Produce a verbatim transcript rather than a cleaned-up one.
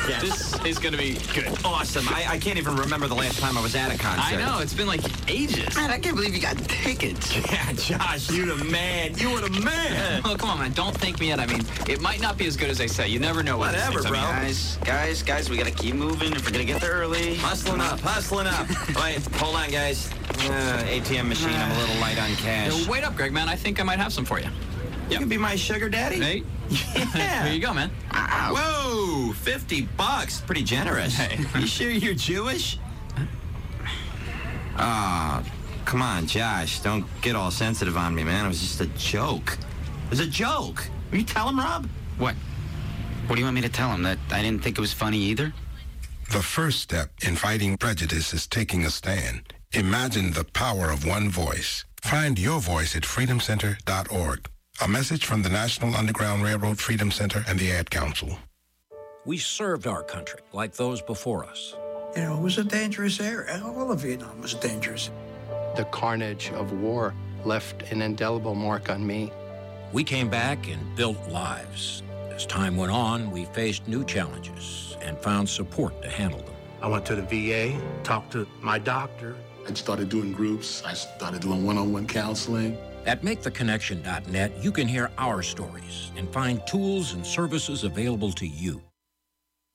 Yes. This is going to be good. Awesome. I, I can't even remember the last time I was at a concert. I know. It's been like ages. Man, I can't believe you got tickets. Yeah, Josh, you the man. You were the man. Well, come on, man. Don't think me yet. I mean, it might not be as good as they say. You never know. What Whatever, bro. Guys, guys, guys, we got to keep moving if we're going to get there early. Hustling up, hustling up. Wait, hold on, guys. Uh, A T M machine, I'm a little light on cash. Yo, wait up, Greg, man. I think I might have some for you. You can be my sugar daddy? Hey. Yeah. Here you go, man. Uh, whoa, fifty bucks. Pretty generous. Hey. You sure you're Jewish? Ah, oh, come on, Josh. Don't get all sensitive on me, man. It was just a joke. It was a joke. Will you tell him, Rob? What? What do you want me to tell him? That I didn't think it was funny either? The first step in fighting prejudice is taking a stand. Imagine the power of one voice. Find your voice at freedom center dot org. A message from the National Underground Railroad Freedom Center and the Ad Council. We served our country like those before us. You know, it was a dangerous area. All of Vietnam was dangerous. The carnage of war left an indelible mark on me. We came back and built lives. As time went on, we faced new challenges and found support to handle them. I went to the V A, talked to my doctor. I started doing groups. I started doing one-on-one counseling. At make the connection dot net, you can hear our stories and find tools and services available to you.